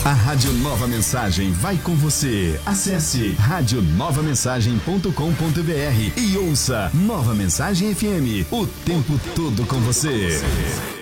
A Rádio Nova Mensagem vai com você. Acesse radionovamensagem.com.br e ouça Nova Mensagem FM, o tempo todo com você.